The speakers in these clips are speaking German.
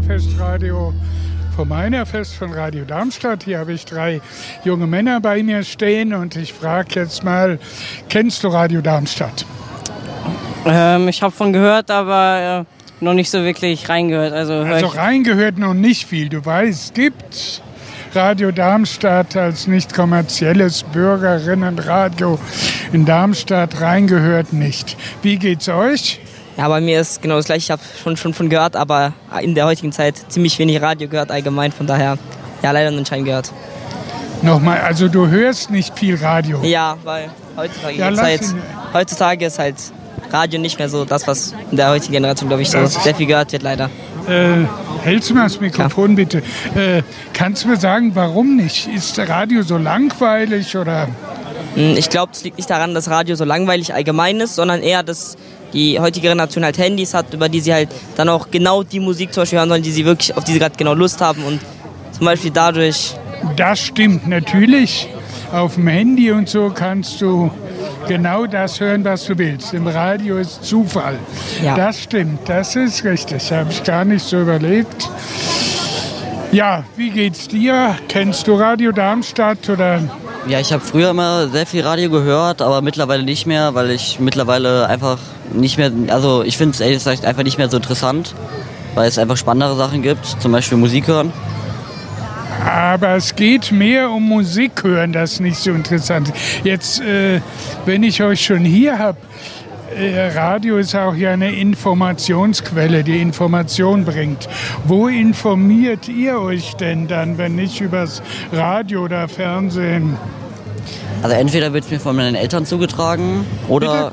Sommerfestradio vom Meinerfest von Radio Darmstadt. Hier habe ich 3 junge Männer bei mir stehen und ich frage jetzt mal, kennst du Radio Darmstadt? Ich habe von gehört, aber noch nicht so wirklich reingehört. Also reingehört noch nicht viel. Du weißt, es gibt Radio Darmstadt als nicht kommerzielles Bürgerinnenradio in Darmstadt, reingehört nicht. Wie geht's euch? Ja, bei mir ist genau das Gleiche. Ich habe schon von gehört, aber in der heutigen Zeit ziemlich wenig Radio gehört allgemein. Von daher, ja, leider nur anscheinend gehört. Nochmal, also du hörst nicht viel Radio? Ja, weil heutzutage ist halt Radio nicht mehr so das, was in der heutigen Generation, glaube ich, so sehr viel gehört wird, leider. Hältst du mal das Mikrofon, bitte? Kannst du mir sagen, warum nicht? Ist Radio so langweilig oder? Ich glaube, es liegt nicht daran, dass Radio so langweilig allgemein ist, sondern eher, dass die heutige Generation halt Handys hat, über die sie halt dann auch genau die Musik zum Beispiel hören sollen, auf die sie gerade genau Lust haben und zum Beispiel dadurch... Das stimmt natürlich. Auf dem Handy und so kannst du genau das hören, was du willst. Im Radio ist Zufall. Ja. Das stimmt, das ist richtig. Habe ich gar nicht so überlegt. Ja, wie geht's dir? Kennst du Radio Darmstadt oder? Ja, ich habe früher immer sehr viel Radio gehört, aber mittlerweile nicht mehr, weil ich mittlerweile einfach nicht mehr, also ich finde es ehrlich gesagt einfach nicht mehr so interessant, weil es einfach spannendere Sachen gibt, zum Beispiel Musik hören. Aber es geht mehr um Musik hören, das ist nicht so interessant. Jetzt, wenn ich euch schon hier habe, Radio ist auch ja eine Informationsquelle, die Information bringt. Wo informiert ihr euch denn dann, wenn nicht übers Radio oder Fernsehen? Also entweder wird es mir von meinen Eltern zugetragen oder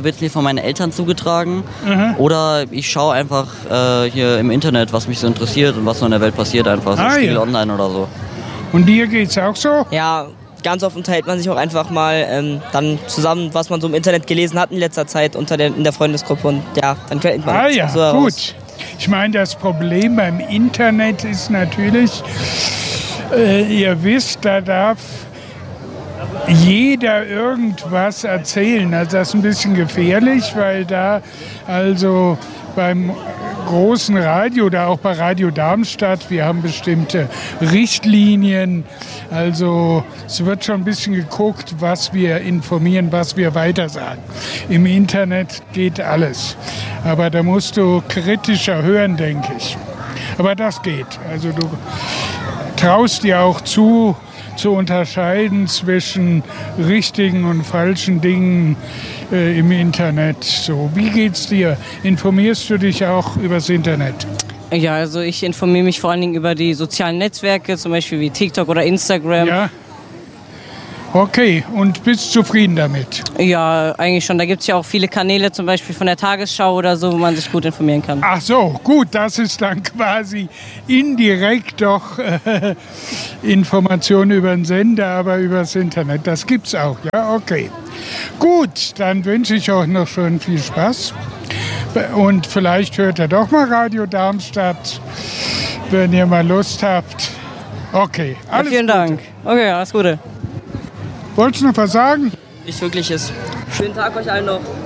oder ich schaue einfach hier im Internet, was mich so interessiert und was so in der Welt passiert, einfach so Spiegel Online oder so. Und dir geht's auch so? Ja, ganz oft unterhält man sich auch einfach mal dann zusammen, was man so im Internet gelesen hat in letzter Zeit in der Freundesgruppe und ja, dann kennt man ja, so heraus. Gut. Ich meine, das Problem beim Internet ist natürlich, ihr wisst, da darf jeder irgendwas erzählen. Also das ist ein bisschen gefährlich, weil da also beim großen Radio oder auch bei Radio Darmstadt, wir haben bestimmte Richtlinien. Also es wird schon ein bisschen geguckt, was wir informieren, was wir weitersagen. Im Internet geht alles. Aber da musst du kritischer hören, denke ich. Aber das geht. Also du traust dir auch zu unterscheiden zwischen richtigen und falschen Dingen im Internet. So, wie geht's dir? Informierst du dich auch übers Internet? Ja, also ich informiere mich vor allen Dingen über die sozialen Netzwerke, zum Beispiel wie TikTok oder Instagram. Ja. Okay, und bist zufrieden damit? Ja, eigentlich schon. Da gibt es ja auch viele Kanäle, zum Beispiel von der Tagesschau oder so, wo man sich gut informieren kann. Ach so, gut, das ist dann quasi indirekt doch Informationen über den Sender, aber übers Internet. Das gibt's auch, ja, okay. Gut, dann wünsche ich euch noch schön viel Spaß. Und vielleicht hört ihr doch mal Radio Darmstadt, wenn ihr mal Lust habt. Okay, alles Vielen Gute. Dank. Okay, alles Gute. Wolltest du noch was sagen? Nicht wirkliches. Schönen Tag euch allen noch.